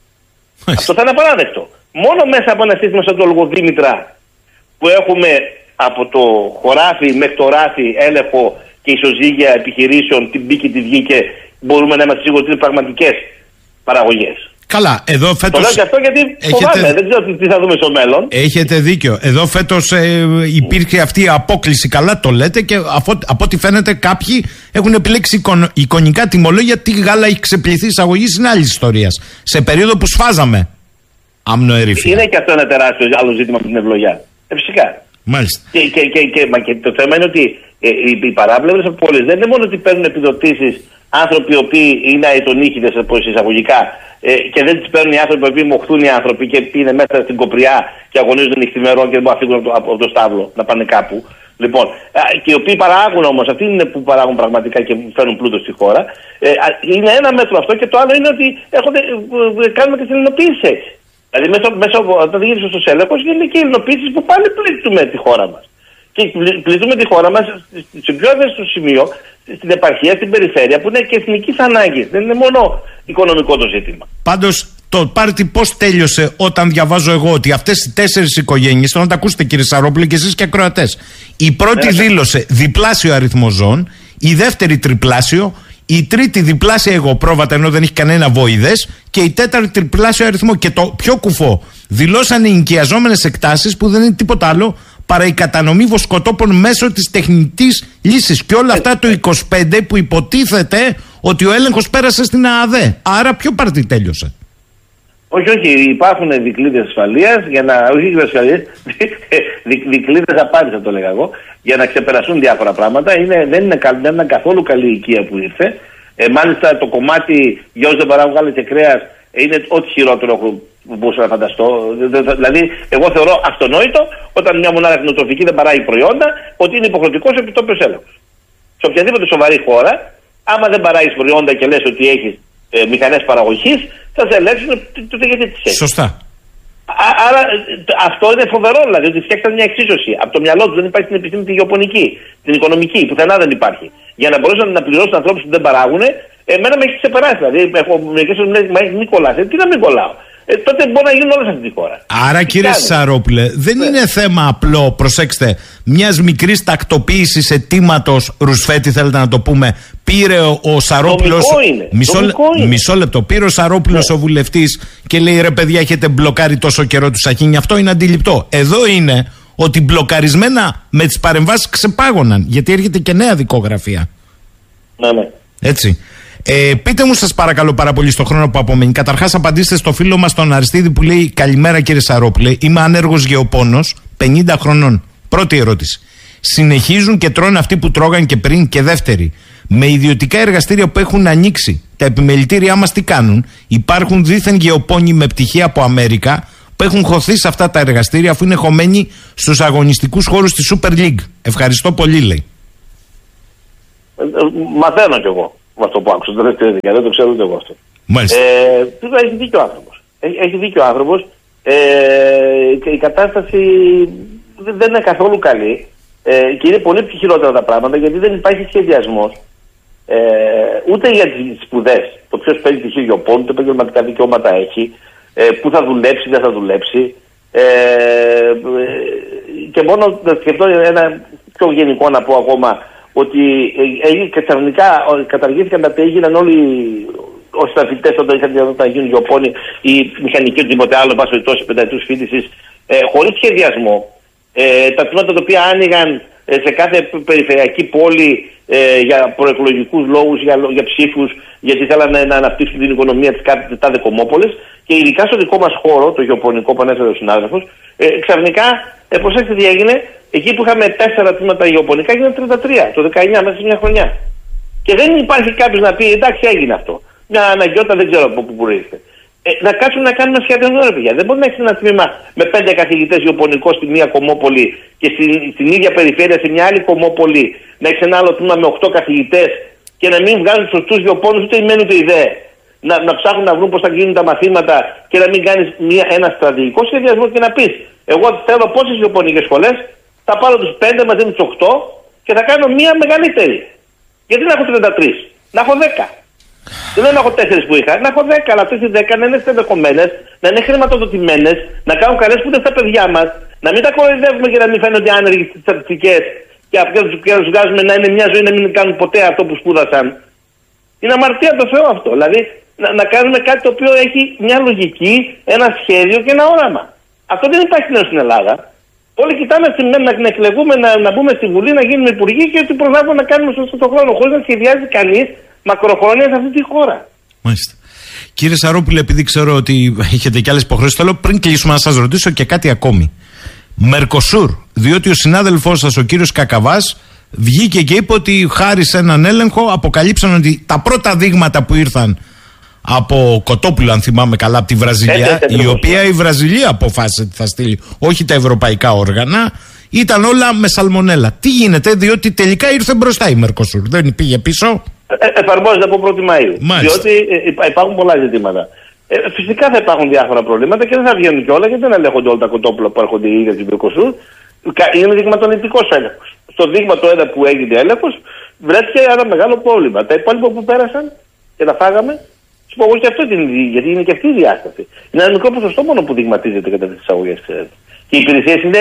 Αυτό θα είναι απαράδεκτο. Μόνο μέσα από ένα σύστημα σαν το Λογοδήμητρα, που έχουμε από το χωράφι μέχρι το ράφι έλεγχο και ισοζύγια επιχειρήσεων, την μπήκε, τη βγήκε, μπορούμε να είμαστε σίγουροι ότι είναι πραγματικές παραγωγές. Καλά, εδώ φέτος... Το λέω και αυτό γιατί έχετε... φοβάμαι, δεν ξέρω τι θα δούμε στο μέλλον. Έχετε δίκιο. Εδώ φέτος ε, υπήρχε αυτή η απόκλιση, καλά το λέτε, και αφο, από ό,τι φαίνεται κάποιοι έχουν επιλέξει εικον, εικονικά τιμολόγια. Τι γάλα έχει ξεπληθεί εισαγωγή είναι άλλη ιστορία. Σε περίοδο που σφάζαμε αμνοερήφια. Είναι και αυτό ένα τεράστιο άλλο ζήτημα από την ευλογιά. Ε, φυσικά. Μάλιστα. Και, και, και, και, μα και το θέμα είναι ότι ε, οι, οι παράπλευρες πόλεις δεν είναι μόνο ότι παίρνουν επιδοτήσεις άνθρωποι οι οποίοι είναι αετονίχηδες εισαγωγικά ε, και δεν τις παίρνουν οι άνθρωποι οι οποίοι μοχθούν οι άνθρωποι και είναι μέσα στην κοπριά και αγωνίζονται νυχθημερών και δεν μπορούν να φύγουν από το, από το στάβλο να πάνε κάπου. Λοιπόν, και οι οποίοι παράγουν όμως, αυτοί είναι που παράγουν πραγματικά και φέρνουν πλούτο στη χώρα. Ε, είναι ένα μέτρο αυτό, και το άλλο είναι ότι έρχονται, κάνουμε και την ελληνοποίηση έτσι. Δηλαδή, μέσω, μέσω, όταν γύρισε στο έλεγχος, γίνονται και ελληνοποίησεις που πάλι πλήττουμε τη χώρα μας. Και πλήττουμε τη χώρα μας σε πιο ευαίσθητο σημείο, στην επαρχία, στην περιφέρεια, που είναι και εθνικής ανάγκης. Δεν είναι μόνο οικονομικό το ζήτημα. Πάντως, το πάρτι πώς τέλειωσε όταν διαβάζω εγώ ότι αυτές οι τέσσερις οικογένειες, θέλω να τα ακούσετε κύριε Σαρόπουλε και εσείς και ακροατές, η πρώτη ναι, δήλωσε διπλάσιο αριθμό ζώων, η δεύτερη τριπλάσιο, η τρίτη διπλάσια εγωπρόβατα ενώ δεν έχει κανένα βοηδές, και η τέταρτη τριπλάσιο αριθμό. Και το πιο κουφό, δηλώσανε ενοικιαζόμενες εκτάσεις που δεν είναι τίποτα άλλο παρά η κατανομή βοσκοτόπων μέσω της τεχνητής λύσης. Και όλα αυτά το είκοσι πέντε που υποτίθεται ότι ο έλεγχος πέρασε στην ΑΑΔΕ. Άρα ποιο πάρτι τέλειωσε? Όχι, όχι, υπάρχουν δικλείδες ασφαλείας, για να, όχι δικλείδες ασφαλείας, δικλείδες απάντησης το λέγα εγώ, για να ξεπερασούν διάφορα πράγματα. Είναι, δεν, είναι, δεν είναι καθόλου καλή η οικία που ήρθε. Ε, μάλιστα το κομμάτι για όσους δεν παράγουν γάλα και κρέας είναι ό,τι χειρότερο που μπορούσα να φανταστώ. Δηλαδή, εγώ θεωρώ αυτονόητο όταν μια μονάδα κτηνοτροφική δεν παράγει προϊόντα, ότι είναι υποχρεωτικός επιτόπιος έλεγχος. Σε οποιαδήποτε σοβαρή χώρα, άμα δεν παράγεις προϊόντα και λες ότι έχεις ε, μηχανές παραγωγής, θα σε ελέγξουν το γιατί τις έχεις. Σωστά. Α, άρα αυτό είναι φοβερό, δηλαδή, ότι φτιάξαν μια εξίσωση. Από το μυαλό του δεν υπάρχει την επιστήμη τη γεωπονική, την οικονομική, πουθενά δεν υπάρχει. Για να μπορέσουν να πληρώσουν ανθρώπους που δεν παράγουν, εμένα με έχει ξεπεράσει. Δηλαδή, έχω μερικές φορές μου λέει, μην κολλάς. Τι να μην κολλάω. Ε, τότε μπορεί να γίνουν όλα σε αυτή τη χώρα. Άρα, τι κύριε Σαρόπουλε, δεν ναι. είναι θέμα απλό, προσέξτε, μιας μικρής τακτοποίησης αιτήματος Ρουσφέτη, θέλετε να το πούμε. Πήρε ο, ο Σαρόπουλος. Μισό, μισό λεπτό. Πήρε ο Σαρόπουλος, ναι. ο βουλευτής, και λέει ρε παιδιά, έχετε μπλοκάρει τόσο καιρό του Σαχίνη. Αυτό είναι αντιληπτό. Εδώ είναι ότι μπλοκαρισμένα με τις παρεμβάσεις ξεπάγωναν. Γιατί έρχεται και νέα δικογραφία. Ναι, ναι. Έτσι. Ε, πείτε μου σας παρακαλώ πάρα πολύ στο χρόνο που απομένει. Καταρχάς απαντήστε στο φίλο μας τον Αριστίδη που λέει καλημέρα κύριε Σαρόπουλε, είμαι ανέργος γεωπόνος, πενήντα χρονών. Πρώτη ερώτηση. Συνεχίζουν και τρώνε αυτοί που τρώγαν και πριν? Και δεύτερη, με ιδιωτικά εργαστήρια που έχουν ανοίξει, τα επιμελητήριά μας τι κάνουν? Υπάρχουν δίθεν γεωπόνοι με πτυχία από Αμέρικα που έχουν χωθεί σε αυτά τα εργαστήρια αφού είναι χωμένοι στους αγωνιστικούς χώρους της Super League. Ευχαριστώ πολύ, λέει. Ε, ε, μαθαίνω κι εγώ με αυτό που άκουσα, δεν το ξέρω ούτε εγώ αυτό. Μάλιστα. Ε, έχει δίκιο ο άνθρωπος. Έχει, έχει δίκιο ο άνθρωπος. Ε, και η κατάσταση δεν είναι καθόλου καλή ε, και είναι πολύ πιο χειρότερα τα πράγματα γιατί δεν υπάρχει σχεδιασμός ε, ούτε για τις σπουδές. Το ποιος παίρνει πτυχίο γεωπόνου, τι επαγγελματικά δικαιώματα έχει, ε, πού θα δουλέψει, δεν θα δουλέψει. Ε, και μόνο να σκεφτώ ένα πιο γενικό να πω ακόμα, ότι ε, ξαφνικά καταργήθηκαν τα έγιναν όλοι όσοι ήταν φοιτητές όταν είχαν δυνατότητα να γίνουν γεωπόνοι ή μηχανικοί ή οτιδήποτε άλλο, πάση περιπτώσει πενταετούς φοιτησης, ε, χωρίς σχεδιασμό. Ε, τα τμήματα τα οποία άνοιγαν ε, σε κάθε περιφερειακή πόλη ε, για προεκλογικούς λόγους, για, για ψήφους, γιατί θέλανε να αναπτύξουν την οικονομία της κάθε τάδε κομμόπολης, και ειδικά στο δικό μας χώρο, το γεωπονικό που ανέφερε ο συνάδελφος, ε, ξαφνικά, ε, προσέξτε τι έγινε, εκεί που είχαμε τέσσερα τμήματα γεωπονικά έγιναν τριάντα τρία το δεκαεννιά μέσα σε μια χρονιά. Και δεν υπάρχει κάποιος να πει εντάξει έγινε αυτό. Μια αναγκαιότητα δεν ξέρω από πού προέρχεται. Ε, να κάτσουμε να κάνουμε σχεδιασμό, ρε παιδιά. Δεν μπορεί να έχει ένα τμήμα με πέντε καθηγητές γεωπονικό στη μία κομμόπολη και στην, στην ίδια περιφέρεια σε μια άλλη κομμόπολη να έχει ένα άλλο τμήμα με οκτώ καθηγητές και να μην βγάζουν σωστούς γεωπόνους ούτε η μένει ούτε η δε. Να, να ψάχνουν να βρουν πώς θα γίνουν τα μαθήματα και να μην κάνεις μια, ένα στρατηγικό σχεδιασμό και να πεις εγώ θέλω πόσες γεωπονικές σχολές, θα πάρω τους πέντε μαζί με τους οκτώ και θα κάνω μια μεγαλύτερη. Γιατί να έχω τριάντα τρεις, να έχω δέκα. Δεν θέλω να έχω τέσσερις που είχα, να έχω δέκα, αλλά αυτές οι δέκα να είναι στελεχωμένες, να είναι χρηματοδοτημένες, να κάνουν καλές σπουδές στα παιδιά μας, να μην τα κοροϊδεύουμε και να μην φαίνονται άνεργοι στις στατιστικές και αυτές να τους βγάζουμε να είναι μια ζωή να μην κάνουν ποτέ αυτό που σπούδασαν. Είναι αμαρτία το Θεό αυτό. Δηλαδή να, να κάνουμε κάτι το οποίο έχει μια λογική, ένα σχέδιο και ένα όραμα. Αυτό δεν υπάρχει πλέον στην Ελλάδα. Όλοι κοιτάμε να, να εκλεγούμε, να, να μπούμε στη Βουλή, να γίνουμε υπουργοί και ότι προλάβουμε να κάνουμε σωστό το χρόνο, χωρίς να σχεδιάζει κανείς μακροχρόνια σε αυτή τη χώρα. Μάλιστα. Κύριε Σαρόπουλε, επειδή ξέρω ότι έχετε και άλλες υποχρεώσεις, θέλω πριν κλείσουμε να σας ρωτήσω και κάτι ακόμη. Μερκοσούρ, διότι ο συνάδελφός σας, ο κύριος Κακαβάς, βγήκε και είπε ότι χάρη σε έναν έλεγχο αποκαλύψαν ότι τα πρώτα δείγματα που ήρθαν από Κοτόπουλο, αν θυμάμαι καλά, από τη Βραζιλία, έτσι, έτσι, η οποία η Βραζιλία αποφάσισε ότι θα στείλει, όχι τα ευρωπαϊκά όργανα, ήταν όλα με σαλμονέλα. Τι γίνεται, διότι τελικά ήρθε μπροστά η Μερκοσούρ, δεν πήγε πίσω. Ε, εφαρμόζεται από πρώτη Μαΐου. Μάλιστα. Διότι ε, υπάρχουν πολλά ζητήματα. Ε, φυσικά θα υπάρχουν διάφορα προβλήματα και δεν θα βγαίνουν κιόλα γιατί δεν ελέγχονται όλα τα κοτόπουλα που έρχονται οι ίδιοι από την Μερκοσούρ. Είναι δειγματοληπτικός έλεγχος. Στο δείγμα το ένα που έγινε έλεγχος βρέθηκε ένα μεγάλο πρόβλημα. Τα υπόλοιπα που πέρασαν και τα φάγαμε, σου πω εγώ και αυτό την, γιατί είναι και αυτή η διάσταση. Είναι ένα μικρό ποσοστό μόνο που δειγματίζεται κατά τις εισαγωγές. Και οι υπηρεσίες είναι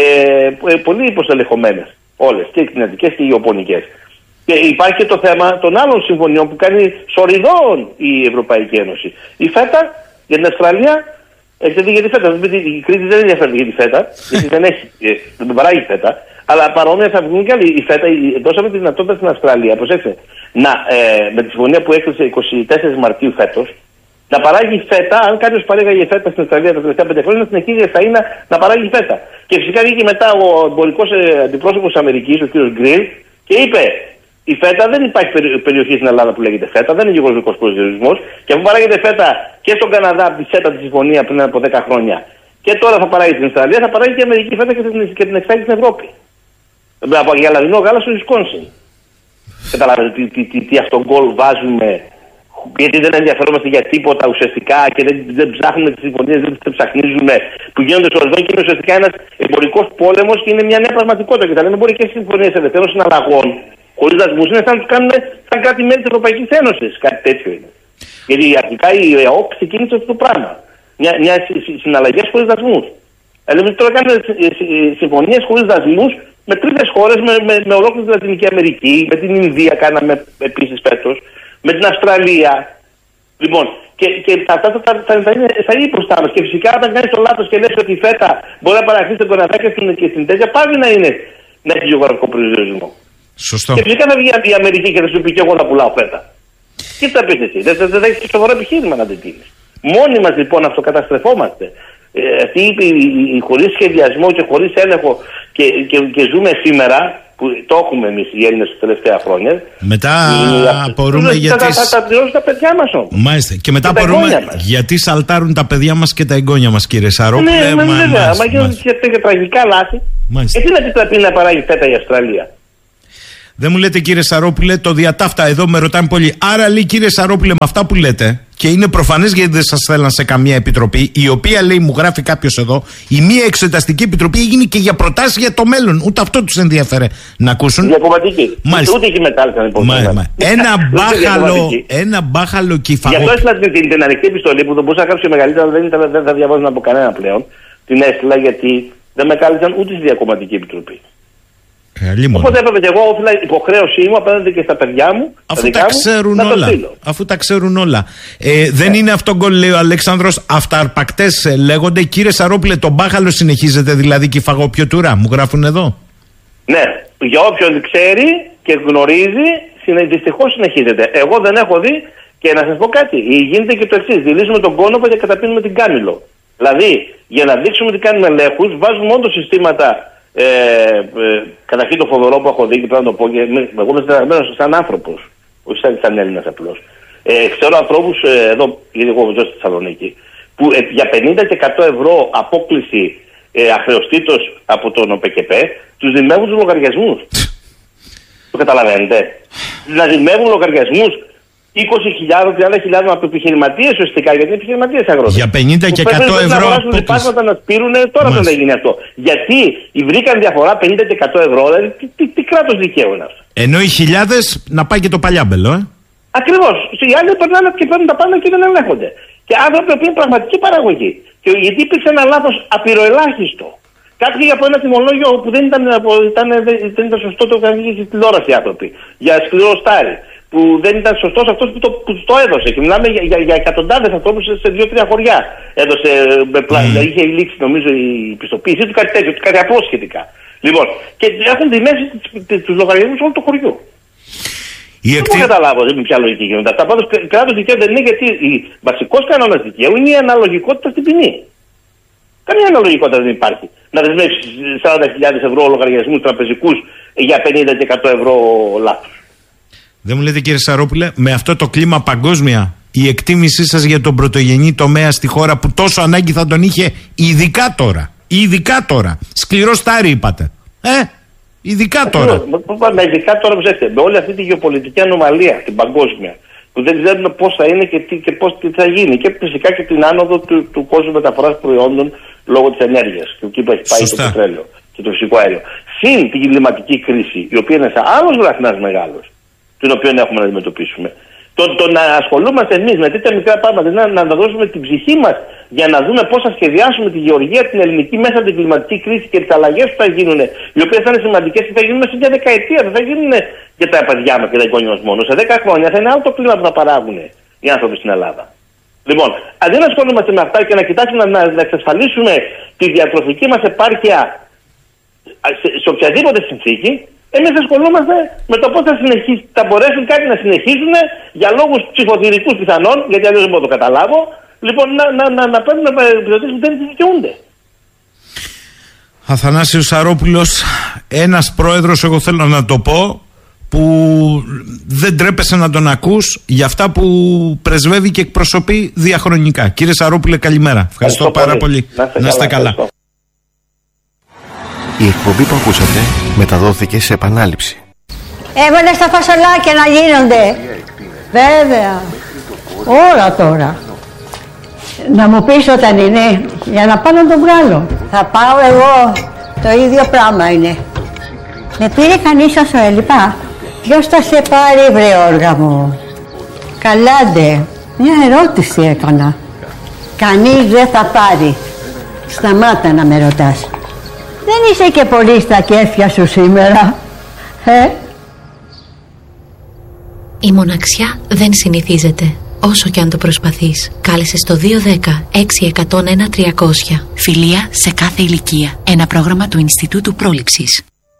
ε, πολύ υποστελεχωμένες. Όλες, και κτηνιατικές και γεωπονικές. Και υπάρχει και το θέμα των άλλων συμφωνιών που κάνει σοριδών η Ευρωπαϊκή Ένωση. Η ΦΕΤΑ για την Αυστραλία, έχετε δει για τη ΦΕΤΑ. Η Κρήτη δεν ενδιαφέρεται για τη ΦΕΤΑ, γιατί δεν έχει, δεν παράγει ΦΕΤΑ. Αλλά παρόμοια θα βγουν και άλλοι. Η ΦΕΤΑ δώσαμε τη δυνατότητα στην Αυστραλία, προσέξτε, να, ε, με τη συμφωνία που έκλεισε εικοστή τέταρτη Μαρτίου φέτος, να παράγει ΦΕΤΑ. Αν κάποιο παρήγαγε ΦΕΤΑ στην Αυστραλία τα τελευταία πέντε χρόνια, να συνεχίζει θα είναι να παράγει ΦΕΤΑ. Και φυσικά βγήκε μετά ο εμπορικός αντιπρόσωπος της Αμερικής, ο κ. Γκριλ, και είπε: η ΦΕΤΑ δεν υπάρχει περιοχή στην Ελλάδα που λέγεται ΦΕΤΑ, δεν είναι γεωγραφικός προσδιορισμός. Και αφού παράγεται ΦΕΤΑ και στον Καναδά από τη ΣΕΤΑ τη συμφωνία πριν από δέκα χρόνια, και τώρα θα παράγει στην Αυστραλία, θα παράγει και η Αμερική ΦΕΤΑ και την, και την εξάγει στην Ευρώπη. Από γαλαδινό γάλα στο Βισκόνσιν. Καταλάβετε τι, τι, τι, τι αυτόν γκολ βάζουμε, γιατί δεν ενδιαφερόμαστε για τίποτα ουσιαστικά και δεν, δεν ψάχνουμε τις συμφωνίες, δεν τις ψαχνίζουμε, που γίνονται στο ορισμό και είναι ουσιαστικά ένας εμπορικός πόλεμος και είναι μια νέα πραγματικότητα. Και τα λέμε εμπορικές συμφωνίες ελευθέρων συναλλαγών, χωρίς δασμούς, είναι σαν να τους κάνουν σαν κάτι μέλη της Ευρωπαϊκής Ένωσης. Κάτι τέτοιο είναι. Γιατί αρχικά η ΕΟΠ ξεκίνησε αυτό το πράγμα. Μια, μια συναλλαγές χωρίς δασμούς. Δηλαδή τώρα κάνουμε συμφωνίες χωρίς δασμούς με τρίτες χώρες, με, με, με ολόκληρη τη Λατινική Αμερική, με την Ινδία κάναμε επίσης φέτος, με την Αυστραλία. Λοιπόν, και, και αυτά θα, θα, θα, θα, είναι, θα είναι μπροστά μας. Και φυσικά όταν κάνεις το λάθος και λες ότι η ΦΕΤΑ μπορεί να παραχθεί στον Καναδά και στην, και στην τέτοια, πάλι να είναι να έχει γεωγραφικό προσδιορισμό. Σωστό. Και φυσικά θα βγει η Αμερική και θα σου πει και εγώ θα πουλάω ΦΕΤΑ. Τι θα πεις εσύ, δεν θα έχεις σοβαρό επιχείρημα να την πίνεις. Μόνοι μας λοιπόν αυτοκαταστρεφόμαστε. Ε, αυτή η, η, η χωρίς σχεδιασμό και χωρίς έλεγχο και, και, και ζούμε σήμερα, που το έχουμε εμείς οι Έλληνες τα τελευταία χρόνια. Μετά απορούμε γιατί. Θα, θα, θα τα πληρώσουν τα παιδιά μας όμως. Μάλιστα. Και μετά απορούμε γιατί σαλτάρουν τα παιδιά μας και τα εγγόνια μας, κύριε Σαρόπουλε. Ναι, μα, βέβαια. Μα γίνονται και τραγικά λάθη. Γιατί να επιτραπεί να παράγει ΦΕΤΑ η Αυστραλία. Δεν μου λέτε, κύριε Σαρόπουλε, το διατάφτα εδώ με ρωτάνε πολύ. Άρα λέει, κύριε Σαρόπουλε, με αυτά που λέτε, και είναι προφανές γιατί δεν σας θέλαν σε καμία επιτροπή, η οποία λέει, μου γράφει κάποιος εδώ, η μία εξεταστική επιτροπή έγινε και για προτάσεις για το μέλλον. Ούτε αυτό τους ενδιαφέρε να ακούσουν. Διακομματική. Ούτε έχει μετάλλητα λοιπόν. Ένα μπάχαλο, ένα μπάχαλο κυφαγό. Γι' αυτό έστειλα την, την, την ανοιχτή επιστολή που δεν μπορούσα να γράψω μεγαλύτερα, δεν, ήταν, δεν θα διαβάζω από κανένα πλέον. Την έστειλα γιατί δεν με κάλεσαν ούτε στη διακομματική επιτροπή. Ε, Οπότε έπρεπε και εγώ όφυλα υποχρέωσή μου απέναντι και στα παιδιά μου. Αφού τα, τα ξέρουν μου, όλα. Αφού τα ξέρουν όλα. Ε, δεν ναι. είναι αυτό γκολ, λέει ο Αλέξανδρος. Αυταρπακτές ε, λέγονται. Κύριε Σαρόπουλε, το μπάχαλο συνεχίζεται δηλαδή και η φαγοπιοτούρα. Μου γράφουν εδώ. Ναι. Για όποιον ξέρει και γνωρίζει, δυστυχώς συνεχίζεται. Εγώ δεν έχω δει και να σας πω κάτι. Γίνεται και το εξής. Δηλίζουμε τον κόνοπο και καταπίνουμε την κάμιλο. Δηλαδή, για να δείξουμε ότι κάνουμε ελέγχους, βάζουμε όντως συστήματα. Ε, ε, καταρχήν το φοβερό που έχω δει και πρέπει να το πω, και εγώ είμαι συνεργασμένος σαν άνθρωπος, όχι σαν, σαν Έλληνας απλώς. Ε, ξέρω ανθρώπους ε, εδώ, γιατί εγώ ζω στη Θεσσαλονίκη, που ε, για πενήντα και εκατό ευρώ απόκληση ε, αχρεωστήτως από τον ΟΠΕΚΕΠ τους δημεύουν τους λογαριασμούς. Το καταλαβαίνετε. Να δημεύουν λογαριασμούς είκοσι χιλιάδες με τριάντα χιλιάδες από επιχειρηματίες ουσιαστικά, γιατί είναι επιχειρηματίες αγρότες. Για πενήντα και εκατό ευρώ. Να αγοράσουν λοιπάσματα να σπείρουν, τώρα δεν έγινε αυτό. Γιατί βρήκαν διαφορά πενήντα και εκατό ευρώ, δηλαδή τι, τι, τι κράτος δικαίου είναι αυτό. Ενώ οι χιλιάδες να πάει και το παλιάμπελο, ε. Ακριβώς. Οι άλλοι περνάνε και παίρνουν τα πάντα και δεν ελέγχονται. Και άνθρωποι που είναι πραγματική παραγωγή. Και γιατί υπήρξε ένα λάθος απειροελάχιστο. Κάποιοι από ένα τιμολόγιο που δεν ήταν, ήταν, δεν ήταν σωστό, το είχαν βγει στη τηλεόραση οι άνθρωποι. Για σκληρό στάρι. που δεν ήταν σωστός αυτός που το, που το έδωσε. Και μιλάμε για, για, για εκατοντάδες ανθρώπους σε δύο-τρία χωριά. Έδωσε, mm. είχε λήξει νομίζω η πιστοποίησή του, κάτι τέτοιο, κάτι απλό σχετικά. Λοιπόν, και έχουν δημέσει τους λογαριασμούς όλου του χωριού. Δεν εκτι... μπορώ να καταλάβω με ποια λογική γίνονται αυτά. Πάντως, κράτος δικαίου δεν είναι, γιατί ο βασικός κανόνας δικαίου είναι η αναλογικότητα στην ποινή. Καμία αναλογικότητα δεν υπάρχει. Να δεσμεύσει σαράντα χιλιάδες ευρώ λογαριασμούς τραπεζικούς για πενήντα και εκατό ευρώ λάθος. Δεν μου λέτε, κύριε Σαρόπουλε, με αυτό το κλίμα παγκόσμια, η εκτίμησή σας για τον πρωτογενή τομέα στη χώρα που τόσο ανάγκη θα τον είχε, ειδικά τώρα, ειδικά τώρα, σκληρό στάρι είπατε, ε, ειδικά τώρα. Μα ειδικά τώρα, ξέρετε, με όλη αυτή τη γεωπολιτική ανομαλία, την παγκόσμια, που δεν ξέρουμε πώς θα είναι και, τι, και πώς τι θα γίνει, και φυσικά και την άνοδο του, του κόσμου μεταφοράς προϊόντων λόγω της ενέργειας και εκεί που έχει πάει Σωστά. το πετρέλαιο και το φυσικό αέριο. Συν την κλιματική κρίση, η οποία είναι σε άλλος γραφνάς μεγάλος, την οποία έχουμε να αντιμετωπίσουμε. Το, το να ασχολούμαστε εμείς με τέτοια μικρά πράγματα, να, να δώσουμε την ψυχή μας για να δούμε πώς θα σχεδιάσουμε τη γεωργία την ελληνική μέσα από την κλιματική κρίση και τις αλλαγές που θα γίνουν, οι οποίες θα είναι σημαντικές και θα γίνουν σε μια δεκαετία, δεν θα γίνουν για τα παιδιά μας και τα εγγόνια μας μόνο. Σε δέκα χρόνια θα είναι άλλο το κλίμα που θα παράγουν οι άνθρωποι στην Ελλάδα. Λοιπόν, αντί να ασχολούμαστε με αυτά και να κοιτάξουμε να, να εξασφαλίσουμε τη διατροφική μας επάρκεια σε, σε οποιαδήποτε συνθήκη, εμείς ασχολούμαστε με το πώς θα, θα μπορέσουν κάτι να συνεχίσουν για λόγους ψηφοθυρικούς πιθανόν, γιατί αλλιώς δεν μπορώ να το καταλάβω, λοιπόν να, να, να, να παίρνουν επιδοτήσεις που δεν δικαιούνται. Αθανάσιος Σαρόπουλος, ένας πρόεδρος, εγώ θέλω να το πω, που δεν τρέπεσαι να τον ακούς για αυτά που πρεσβεύει και εκπροσωπεί διαχρονικά. Κύριε Σαρόπουλε, καλημέρα. Ευχαριστώ, Ευχαριστώ πάρα πολύ. πολύ. Να είστε καλά. καλά. Η εκπομπή που ακούσατε μεταδόθηκε σε επανάληψη. Έβαλε στα φασολάκια να γίνονται. Βέβαια. Όλα τώρα. Να μου πεις όταν είναι, για να πάω να το βγάλω. Θα πάω εγώ. Το ίδιο πράγμα είναι. Με πήρε κανείς όσο έλειπα. Ποιος θα σε πάρει, βρε όργα μου? Καλάντε. Μια ερώτηση έκανα. Κανείς δεν θα πάρει. Σταμάτα να με ρωτάς. Δεν είσαι και πολύ στα κέφια σου σήμερα, ε? Η μοναξιά δεν συνηθίζεται, όσο και αν το προσπαθείς. Κάλεσε στο δύο ένα μηδέν έξι ένα μηδέν ένα τριακόσια. Φιλία σε κάθε ηλικία. Ένα πρόγραμμα του Ινστιτούτου Πρόληψης.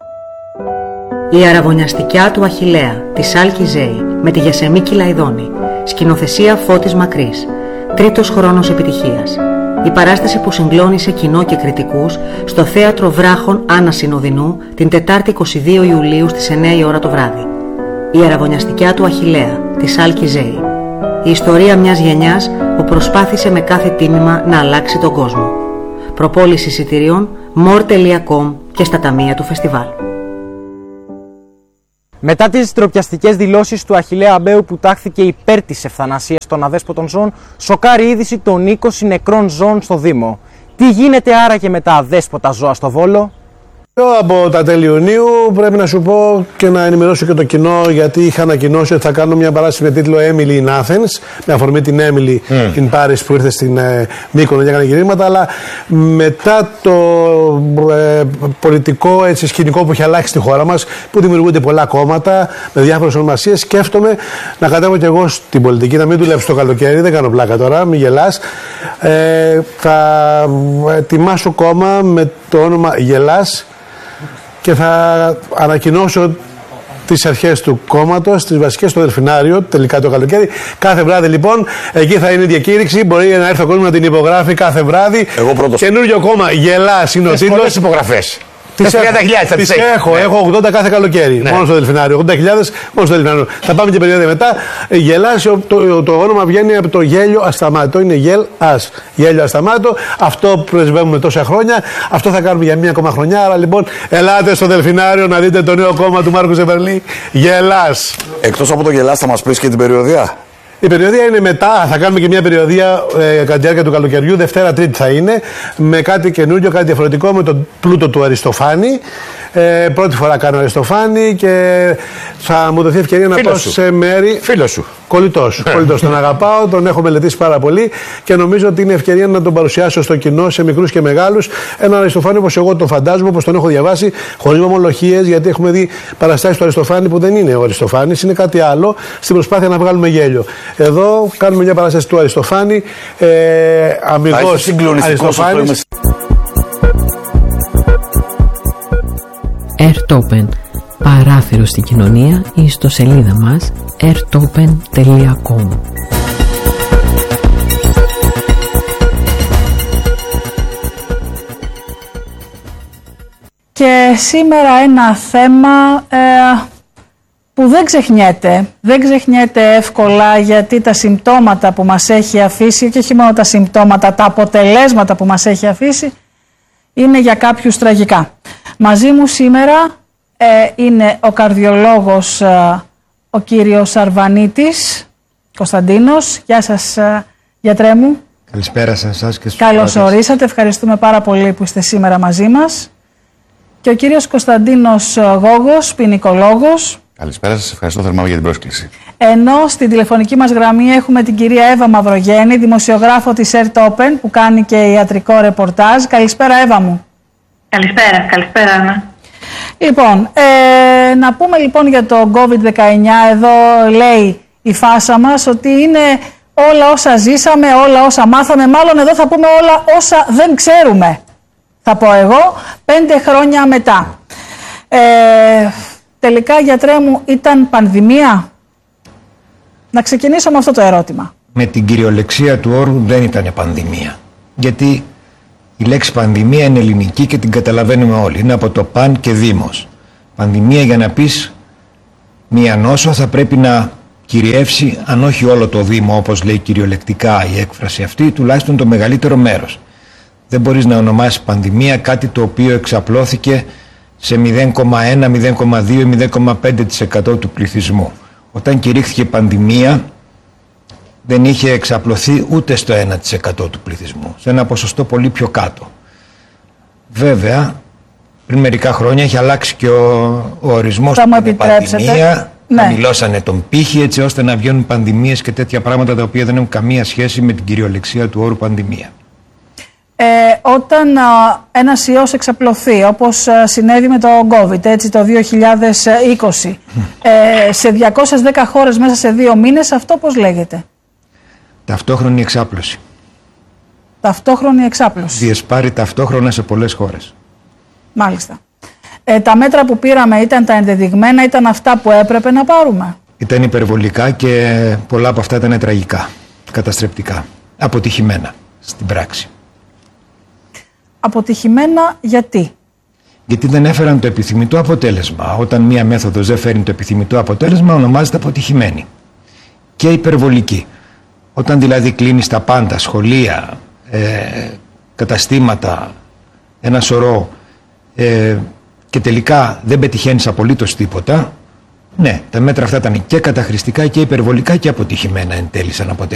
Η αραβωνιαστικιά του Αχιλλέα, της Άλκη Ζέη, με τη Γεσεμίκη Λαϊδόνη. Σκηνοθεσία Φώτης Μακρύς. Τρίτος χρόνος επιτυχίας. Η παράσταση που συγκλώνησε κοινό και κριτικούς στο Θέατρο Βράχων Άννα Συνοδεινού την Τετάρτη είκοσι δύο Ιουλίου στις εννιά η ώρα το βράδυ. Η αραβωνιαστικιά του Αχιλλέα, της Άλκη Ζέη. Η ιστορία μιας γενιάς που προσπάθησε με κάθε τίμημα να αλλάξει τον κόσμο. Προπόληση εισιτηρίων more τελεία com και στα ταμεία του φεστιβάλ. Μετά τις ντροπιαστικές δηλώσεις του Αχιλλέα Αμπέου που τάχθηκε υπέρ της ευθανασίας των αδέσποτων ζώων, σοκάρει είδηση των είκοσι νεκρών ζώων στο Δήμο. Τι γίνεται άραγε με τα αδέσποτα ζώα στο Βόλο? Από τα τέλη Ιουνίου πρέπει να σου πω και να ενημερώσω και το κοινό, γιατί είχα ανακοινώσει ότι θα κάνω μια παράσταση με τίτλο Emily in Athens, με αφορμή την Emily mm. in Paris που ήρθε στην ε, Μύκονο για να κάνει γυρίσματα, αλλά μετά το ε, πολιτικό έτσι, σκηνικό που έχει αλλάξει στη χώρα μας, που δημιουργούνται πολλά κόμματα με διάφορες ονομασίες, σκέφτομαι να κατέβω και εγώ στην πολιτική, να μην δουλέψω το καλοκαίρι, δεν κάνω πλάκα τώρα, μην γελάς. Ε, θα ετοιμάσω κόμμα με το όνομα Γελάς και θα ανακοινώσω τις αρχές του κόμματος, τις βασικές στο Δελφινάριο, τελικά το καλοκαίρι. Κάθε βράδυ λοιπόν, εκεί θα είναι η διακήρυξη. Μπορεί να έρθει ο κόσμος να την υπογράφει κάθε βράδυ. Εγώ πρώτος. Καινούριο κόμμα, Γελάς είναι ο τίτλος. Πολλές υπογραφές. Τις τριάντα χιλιάδες θα τις έχω, ναι. έχω ογδόντα κάθε καλοκαίρι. Ναι. Μόνο στο Δελφινάριο. ογδόντα χιλιάδες μόνο στο Δελφινάριο. Θα πάμε και περίοδο μετά. Γελάς, το, το, το όνομα βγαίνει από το γέλιο ασταμάτητο. Είναι γελ ας. Γέλιο ασταμάτητο. Αυτό πρεσβεύουμε τόσα χρόνια. Αυτό θα κάνουμε για μία ακόμα χρονιά. Άρα λοιπόν, ελάτε στο Δελφινάριο να δείτε το νέο κόμμα του Μάρκου Ζεμπερλή. Γελάς. Εκτός από το Γελάς, θα μας πεις και την περιοδία. Η περιοδία είναι μετά, θα κάνουμε και μια περιοδία ε, κατά τη διάρκεια του καλοκαιριού, Δευτέρα Τρίτη θα είναι, με κάτι καινούριο, κάτι διαφορετικό, με τον πλούτο του Αριστοφάνη. Ε, πρώτη φορά κάνω Αριστοφάνη και θα μου δοθεί ευκαιρία να πάω σε μέρη. Φίλος σου. Κολλητός. Κολλητός. Τον αγαπάω, τον έχω μελετήσει πάρα πολύ και νομίζω ότι είναι ευκαιρία να τον παρουσιάσω στο κοινό, σε μικρούς και μεγάλους. Έναν Αριστοφάνη όπως εγώ τον φαντάζομαι, όπως τον έχω διαβάσει, χωρίς μομολογίες, γιατί έχουμε δει παραστάσεις του Αριστοφάνη που δεν είναι ο Αριστοφάνης, είναι κάτι άλλο, στην προσπάθεια να βγάλουμε γέλιο. Εδώ κάνουμε μια παράσταση του Αριστοφάνη, ε, αμυγός Αριστοφάνης. Airtopen, παράθυρο στην κοινωνία, η ιστοσελίδα μας airtopen τελεία com. Και σήμερα ένα θέμα ε, που δεν ξεχνιέται, δεν ξεχνιέται εύκολα, γιατί τα συμπτώματα που μας έχει αφήσει, και όχι μόνο τα συμπτώματα, τα αποτελέσματα που μας έχει αφήσει είναι για κάποιους τραγικά. Μαζί μου σήμερα ε, είναι ο καρδιολόγος ε, ο κύριος Αρβανίτης Κωνσταντίνος. Γεια σας ε, γιατρέ μου. Καλησπέρα σε εσάς και στους Καλώς ορίσατε, ευχαριστούμε πάρα πολύ που είστε σήμερα μαζί μας. Και ο κύριος Κωνσταντίνος Γόγος, ποινικολόγος. Καλησπέρα σας, ευχαριστώ θερμά για την πρόσκληση. Ενώ στην τηλεφωνική μας γραμμή έχουμε την κυρία Εύα Μαυρογέννη, δημοσιογράφο της Airtopen, που κάνει και ιατρικό ρεπορτάζ. Καλησπέρα Εύα μου. Καλησπέρα, καλησπέρα Άννα. Λοιπόν, ε, να πούμε λοιπόν για το κόβιντ δεκαεννιά, εδώ λέει η φάσα μας ότι είναι όλα όσα ζήσαμε, όλα όσα μάθαμε, μάλλον εδώ θα πούμε όλα όσα δεν ξέρουμε, θα πω εγώ, πέντε χρόνια μετά. Ε, τελικά γιατρέ μου, ήταν πανδημία? Να ξεκινήσω με αυτό το ερώτημα. Με την κυριολεξία του όρου δεν ήταν πανδημία. Γιατί η λέξη πανδημία είναι ελληνική και την καταλαβαίνουμε όλοι. Είναι από το παν και δήμος. Πανδημία, για να πεις μία νόσο, θα πρέπει να κυριεύσει, αν όχι όλο το δήμο, όπως λέει κυριολεκτικά η έκφραση αυτή, τουλάχιστον το μεγαλύτερο μέρος. Δεν μπορείς να ονομάσεις πανδημία κάτι το οποίο εξαπλώθηκε σε μηδέν κόμμα ένα, μηδέν κόμμα δύο ή μηδέν κόμμα πέντε τοις εκατό του πληθυσμού. Όταν κηρύχθηκε πανδημία, δεν είχε εξαπλωθεί ούτε στο ένα τοις εκατό του πληθυσμού, σε ένα ποσοστό πολύ πιο κάτω. Βέβαια, πριν μερικά χρόνια έχει αλλάξει και ο, ο ορισμός του πανδημία. Ναι. Χαμηλώσανε τον πύχη έτσι ώστε να βγαίνουν πανδημίες και τέτοια πράγματα τα οποία δεν έχουν καμία σχέση με την κυριολεξία του όρου πανδημία. Ε, όταν α, ένας ιός εξαπλωθεί, όπως α, συνέβη με το COVID, έτσι, το δύο χιλιάδες είκοσι, ε, σε διακόσιες δέκα χώρες μέσα σε δύο μήνες, αυτό πώς λέγεται? Ταυτόχρονη εξάπλωση. Ταυτόχρονη εξάπλωση. Διεσπάρει ταυτόχρονα σε πολλές χώρες. Μάλιστα. Ε, τα μέτρα που πήραμε ήταν τα ενδεδειγμένα, ήταν αυτά που έπρεπε να πάρουμε? Ήταν υπερβολικά και πολλά από αυτά ήταν τραγικά, καταστρεπτικά, αποτυχημένα στην πράξη. Αποτυχημένα γιατί? Γιατί δεν έφεραν το επιθυμητό αποτέλεσμα. Όταν μία μέθοδος δεν φέρνει το επιθυμητό αποτέλεσμα, ονομάζεται αποτυχημένη και υπερβολική. Όταν δηλαδή κλείνεις τα πάντα, σχολεία, ε, καταστήματα, ένα σωρό, ε, και τελικά δεν πετυχαίνεις απολύτως τίποτα, ναι, τα μέτρα αυτά ήταν και καταχρηστικά και υπερβολικά και αποτυχημένα εν τέλει σαν αποτέλεσμα.